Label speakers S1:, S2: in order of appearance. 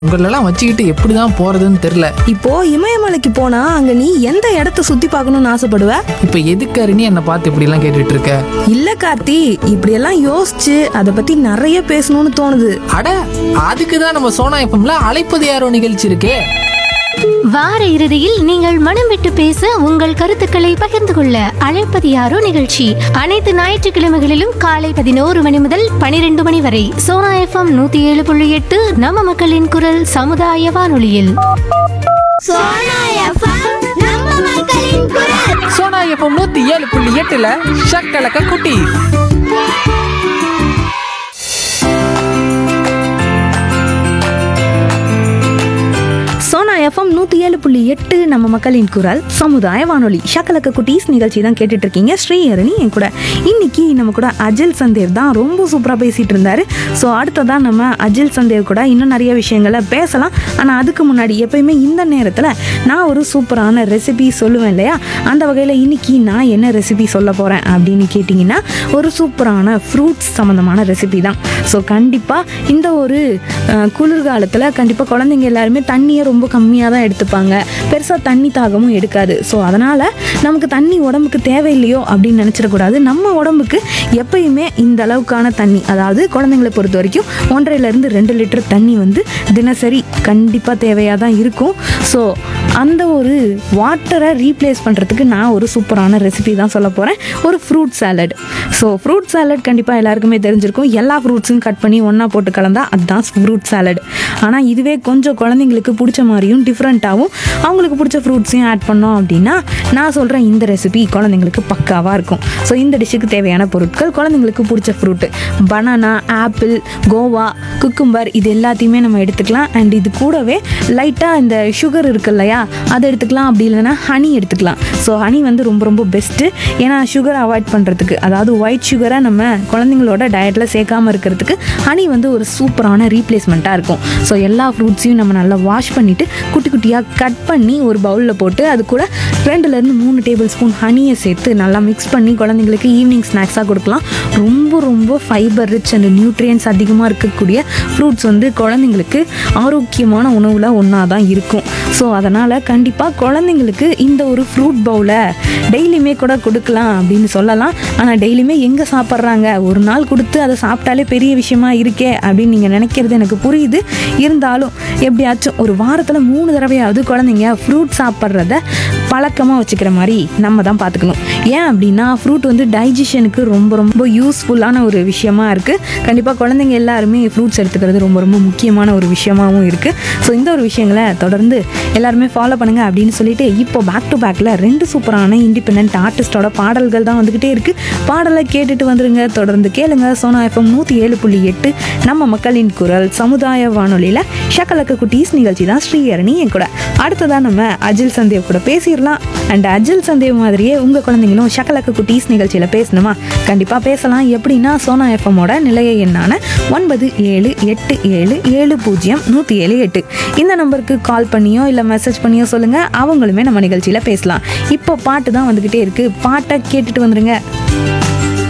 S1: உங்களெல்லாம் வச்சுக்கிட்டு எப்படிதான் போறதுன்னு தெரியல.
S2: இப்போ இமயமலைக்கு போனா அங்க நீ எந்த இடத்த சுத்தி பார்க்கணும்னு ஆசைப்படுவ?
S1: இப்ப எதுக்காருன்னு என்னை பார்த்து இப்படி எல்லாம் கேட்டுட்டு இருக்க?
S2: இல்ல கார்த்தி, இப்படியெல்லாம் யோசிச்சு அதை பத்தி நிறைய பேசணும்னு தோணுது.
S1: அட, அதுக்குதான் நம்ம சோனா எஃப்எம்ல அழைப்பது யாரோ நிகழ்ச்சி இருக்கே.
S3: வார இறுதியில் நீங்கள் மனம் விட்டு பேச உங்கள் கருத்துக்களை பகிர்ந்து கொள்ள அழைப்பது யாரோ நிகழ்ச்சி அனைத்து ஞாயிற்றுக்கிழமைகளிலும் காலை 11 மணி முதல் 12 மணி வரை சோனா எஃப்எம் 107.8 நம்ம மக்களின் குரல் சமுதாய வானொலியில்.
S1: சோனா எஃப்எம் 107.8ல ஷக்கலக்க குட்டி.
S2: சோனா எஃப்எம் 107.8 நம்ம மக்களின் குரல் சமுதாய வானொலி. ஷக்கலக்க குட்டீஸ் நிகழ்ச்சி தான் கேட்டுட்டு இருக்கீங்க. ஸ்ரீஹரணி என் கூட. இன்னைக்கு நம்ம கூட அஜில் சந்தேவ் தான் ரொம்ப சூப்பராக பேசிட்டு இருந்தாரு. ஸோ அடுத்ததான் நம்ம அஜில் சந்தேவ் கூட இன்னும் நிறைய விஷயங்களை பேசலாம். ஆனால் அதுக்கு முன்னாடி எப்பயுமே இந்த நேரத்தில் நான் ஒரு சூப்பரான ரெசிபி சொல்லுவேன் இல்லையா? அந்த வகையில் இன்னைக்கு நான் என்ன ரெசிபி சொல்ல போகிறேன் அப்படின்னு கேட்டிங்கன்னா, ஒரு சூப்பரான ஃப்ரூட்ஸ் சம்மந்தமான ரெசிபி தான். ஸோ கண்டிப்பாக இந்த ஒரு குளிர்காலத்தில் கண்டிப்பாக குழந்தைங்க எல்லாருமே தண்ணியை ரொம்ப கம்மியாக தான் எடுத்துப்பாங்க. பெருசாக தண்ணி தாகமும் எடுக்காது. ஸோ அதனால் நமக்கு தண்ணி உடம்புக்கு தேவையில்லையோ அப்படின்னு நினச்சிடக்கூடாது. நம்ம உடம்புக்கு எப்பயுமே இந்த அளவுக்கான தண்ணி, அதாவது குழந்தைங்களை பொறுத்த வரைக்கும் 1.5 to 2 லிட்டர் தண்ணி வந்து தினசரி கண்டிப்பாக தேவையாக தான் இருக்கும். ஸோ அந்த ஒரு வாட்டரை ரீப்ளேஸ் பண்ணுறதுக்கு நான் ஒரு சூப்பரான ரெசிபி தான் சொல்ல போகிறேன். ஒரு fruit salad. So fruit salad கண்டிப்பாக எல்லாருக்குமே தெரிஞ்சிருக்கும். எல்லா ஃப்ரூட்ஸும் கட் பண்ணி ஒன்றா போட்டு கலந்தா அதுதான் ஃப்ரூட் சாலட். ஆனால் இதுவே கொஞ்சம் குழந்தைங்களுக்கு பிடிச்ச மாதிரியும் டிஃப்ரெண்ட்டாகவும் அவங்களுக்கு பிடிச்ச ஃப்ரூட்ஸையும் ஆட் பண்ணோம் அப்படின்னா நான் சொல்கிறேன் இந்த ரெசிபி குழந்தைங்களுக்கு பக்காவாக இருக்கும். ஸோ இந்த டிஷ்ஷுக்கு தேவையான பொருட்கள்: குழந்தைங்களுக்கு பிடிச்ச fruit banana, apple, Goa, cucumber, இது எல்லாத்தையுமே நம்ம எடுத்துக்கலாம். அண்ட் இது கூடவே லைட்டாக இந்த சுகர் இருக்கு இல்லையா, அதை எடுத்துக்கலாம். அப்படி இல்லைன்னா ஹனி எடுத்துக்கலாம். ஸோ ஹனி வந்து ரொம்ப ரொம்ப பெஸ்ட்டு. ஏன்னா சுகரை அவாய்ட் பண்ணுறதுக்கு, அதாவது ஒயிட் சுகரை நம்ம குழந்தைங்களோட டயட்டில் சேர்க்காமல் இருக்கிறதுக்கு ஹனி வந்து ஒரு சூப்பரான ரீப்ளேஸ்மெண்ட்டாக இருக்கும். ஸோ எல்லா ஃப்ரூட்ஸையும் நம்ம நல்லா வாஷ் பண்ணிவிட்டு குட்டி குட்டியாக கட் பண்ணி ஒரு பவுலில் போட்டு அது கூட 2-3 டேபிள் ஸ்பூன் ஹனியை சேர்த்து நல்லா மிக்ஸ் பண்ணி குழந்தைங்களுக்கு ஈவினிங் ஸ்நாக்ஸாக கொடுக்கலாம். ரொம்ப ரொம்ப ஃபைபர் ரிச் அண்ட் நியூட்ரியன்ஸ் அதிகமாக இருக்கக்கூடிய ஃப்ரூட்ஸ் வந்து குழந்தைங்களுக்கு ஆரோக்கியமான உணவில் ஒன்றா தான் இருக்கும். ஸோ அதனால் கண்டிப்பாக குழந்தைங்களுக்கு இந்த ஒரு ஃப்ரூட் பவுலை டெய்லியுமே கூட கொடுக்கலாம் அப்படின்னு சொல்லலாம். ஆனால் டெய்லியுமே எங்கே சாப்பிட்றாங்க? ஒரு நாள் கொடுத்து அதை சாப்பிட்டாலே பெரிய விஷயமா இருக்கே அப்படின்னு நீங்கள் நினைக்கிறது எனக்கு புரியுது. இருந்தாலும் எப்படியாச்சும் ஒரு வாரத்தில் 3 தடவையாவது குழந்தைங்க ஃப்ரூட் சாப்பிட்றத பழக்கமாக வச்சுக்கிற மாதிரி நம்ம தான் பார்த்துக்கணும். ஏன் அப்படின்னா ஃப்ரூட் வந்து டைஜஷனுக்கு ரொம்ப ரொம்ப யூஸ்ஃபுல்லான ஒரு விஷயமா இருக்குது. கண்டிப்பாக குழந்தைங்க எல்லாருமே ஃப்ரூட்ஸ் எடுத்துக்கிறது ரொம்ப ரொம்ப முக்கியமான ஒரு விஷயமாகவும் இருக்குது. ஸோ இந்த ஒரு விஷயங்களை தொடர்ந்து எல்லாருமே ஃபாலோ பண்ணுங்கள் அப்படின்னு சொல்லிட்டு இப்போ பேக் டு பேக்கில் 2 சூப்பரான இண்டிபெண்ட் ஆர்டிஸ்டோட பாடல்கள் தான் வந்துக்கிட்டே இருக்குது. பாடலை கேட்டுட்டு வந்துருங்க. தொடர்ந்து கேளுங்க. சோனா எஃப்எம் 107.8 நம்ம மக்களின் குரல் சமுதாய வானொலியில் ஷக்கலக்க குட்டீஸ் நிகழ்ச்சி தான். ஸ்ரீஹரணி என் கூட. அடுத்ததான் நம்ம அஜில் சந்தேவ் கூட பேசிடலாம். அண்ட் அஜில் சந்தேவ் மாதிரியே உங்கள் குழந்தைங்களும் ஷக்கலக்க குட்டீஸ் நிகழ்ச்சியில் பேசணுமா? கண்டிப்பாக பேசலாம். எப்படின்னா சோனா எஃப்எம்மோட நிலைய எண்ணான 9787700178 இந்த நம்பருக்கு கால் பண்ணியோ இல்லை மெசேஜ் பண்ணியோ சொல்லுங்கள். அவங்களுமே நம்ம நிகழ்ச்சியில் பேசலாம். இப்போ பாட்டு தான் வந்துக்கிட்டே இருக்குது. பாட்டை கேட்டுட்டு வந்துருங்க.